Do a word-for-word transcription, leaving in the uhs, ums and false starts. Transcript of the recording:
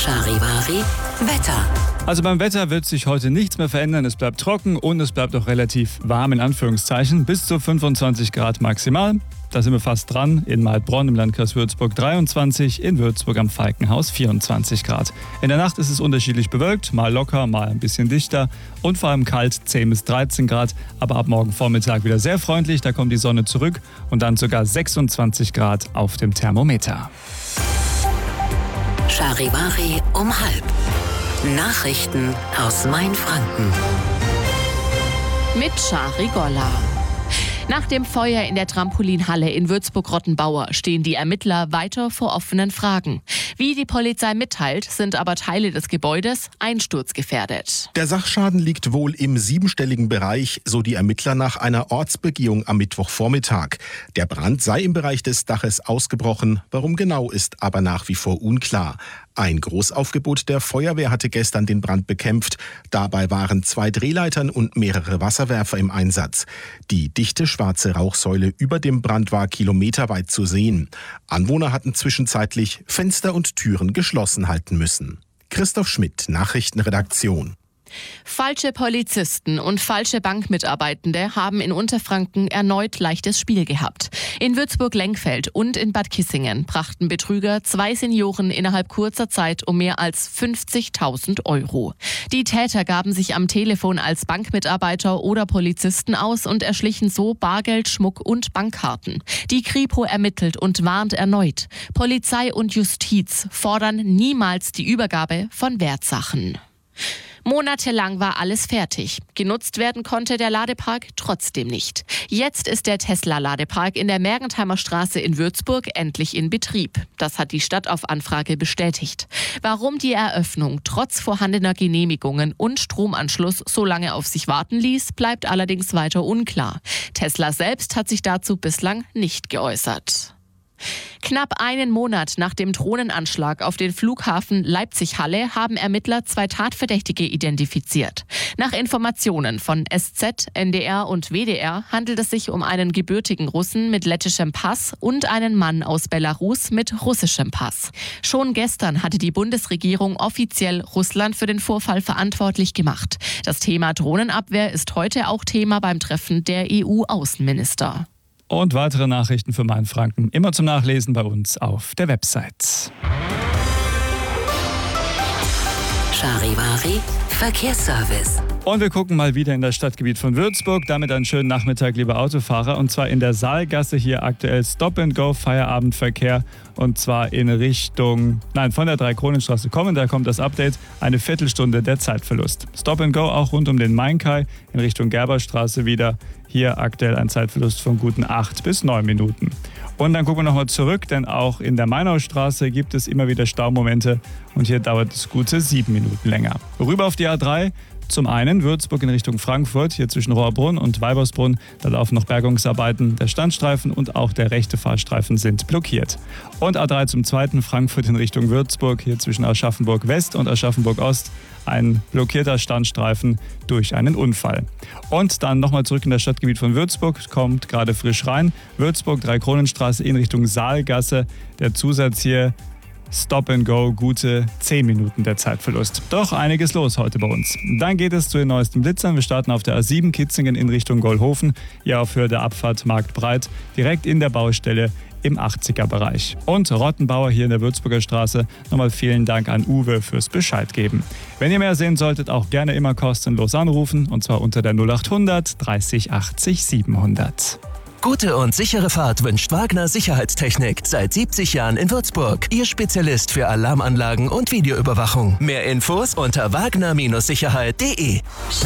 Charivari Wetter. Also beim Wetter wird sich heute nichts mehr verändern. Es bleibt trocken und es bleibt auch relativ warm in Anführungszeichen. Bis zu fünfundzwanzig Grad maximal. Da sind wir fast dran. In Mahlbronn im Landkreis Würzburg dreiundzwanzig, in Würzburg am Falkenhaus vierundzwanzig Grad. In der Nacht ist es unterschiedlich bewölkt, mal locker, mal ein bisschen dichter und vor allem kalt, zehn bis dreizehn Grad. Aber ab morgen Vormittag wieder sehr freundlich, da kommt die Sonne zurück und dann sogar sechsundzwanzig Grad auf dem Thermometer. Charivari um halb. Nachrichten aus Mainfranken. Mit Shari Golla. Nach dem Feuer in der Trampolinhalle in Würzburg-Rottenbauer stehen die Ermittler weiter vor offenen Fragen. Wie die Polizei mitteilt, sind aber Teile des Gebäudes einsturzgefährdet. Der Sachschaden liegt wohl im siebenstelligen Bereich, so die Ermittler nach einer Ortsbegehung am Mittwochvormittag. Der Brand sei im Bereich des Daches ausgebrochen. Warum genau, ist aber nach wie vor unklar. Ein Großaufgebot der Feuerwehr hatte gestern den Brand bekämpft. Dabei waren zwei Drehleitern und mehrere Wasserwerfer im Einsatz. Die dichte schwarze Rauchsäule über dem Brand war kilometerweit zu sehen. Anwohner hatten zwischenzeitlich Fenster und Türen geschlossen halten müssen. Christoph Schmidt, Nachrichtenredaktion. Falsche Polizisten und falsche Bankmitarbeitende haben in Unterfranken erneut leichtes Spiel gehabt. In Würzburg-Lengfeld und in Bad Kissingen brachten Betrüger zwei Senioren innerhalb kurzer Zeit um mehr als fünfzigtausend Euro. Die Täter gaben sich am Telefon als Bankmitarbeiter oder Polizisten aus und erschlichen so Bargeld, Schmuck und Bankkarten. Die Kripo ermittelt und warnt erneut. Polizei und Justiz fordern niemals die Übergabe von Wertsachen. Monatelang war alles fertig. Genutzt werden konnte der Ladepark trotzdem nicht. Jetzt ist der Tesla-Ladepark in der Mergentheimer Straße in Würzburg endlich in Betrieb. Das hat die Stadt auf Anfrage bestätigt. Warum die Eröffnung trotz vorhandener Genehmigungen und Stromanschluss so lange auf sich warten ließ, bleibt allerdings weiter unklar. Tesla selbst hat sich dazu bislang nicht geäußert. Knapp einen Monat nach dem Drohnenanschlag auf den Flughafen Leipzig-Halle haben Ermittler zwei Tatverdächtige identifiziert. Nach Informationen von S Z, N D R und W D R handelt es sich um einen gebürtigen Russen mit lettischem Pass und einen Mann aus Belarus mit russischem Pass. Schon gestern hatte die Bundesregierung offiziell Russland für den Vorfall verantwortlich gemacht. Das Thema Drohnenabwehr ist heute auch Thema beim Treffen der E U-Außenminister. Und weitere Nachrichten für Mainfranken immer zum Nachlesen bei uns auf der Website. Charivari Verkehrsservice. Und wir gucken mal wieder in das Stadtgebiet von Würzburg. Damit einen schönen Nachmittag, liebe Autofahrer. Und zwar in der Saalgasse hier aktuell Stop-and-Go Feierabendverkehr. Und zwar in Richtung, nein, von der Drei-Kronen-Straße kommen. Da kommt das Update. Eine Viertelstunde der Zeitverlust. Stop-and-Go auch rund um den Mainkai in Richtung Gerberstraße wieder. Hier aktuell ein Zeitverlust von guten acht bis neun Minuten. Und dann gucken wir nochmal zurück, denn auch in der Mainaustraße gibt es immer wieder Staumomente. Und hier dauert es gute sieben Minuten länger. Rüber auf die A drei. Zum einen Würzburg in Richtung Frankfurt, hier zwischen Rohrbrunn und Weibersbrunn. Da laufen noch Bergungsarbeiten. Der Standstreifen und auch der rechte Fahrstreifen sind blockiert. Und A drei zum zweiten Frankfurt in Richtung Würzburg, hier zwischen Aschaffenburg West und Aschaffenburg Ost. Ein blockierter Standstreifen durch einen Unfall. Und dann nochmal zurück in das Stadtgebiet von Würzburg, kommt gerade frisch rein. Würzburg, Drei-Kronen-Straße in Richtung Saalgasse. Der Zusatz hier Stop and Go, gute zehn Minuten der Zeitverlust. Doch einiges los heute bei uns. Dann geht es zu den neuesten Blitzern. Wir starten auf der A sieben Kitzingen in Richtung Gollhofen, hier auf Höhe der Abfahrt Marktbreit, direkt in der Baustelle im achtziger-Bereich. Und Rottenbauer hier in der Würzburger Straße. Nochmal vielen Dank an Uwe fürs Bescheid geben. Wenn ihr mehr sehen solltet, auch gerne immer kostenlos anrufen, und zwar unter der null acht hundert dreißig achtzig siebenhundert. Gute und sichere Fahrt wünscht Wagner Sicherheitstechnik. Seit siebzig Jahren in Würzburg. Ihr Spezialist für Alarmanlagen und Videoüberwachung. Mehr Infos unter wagner Sicherheit punkt de.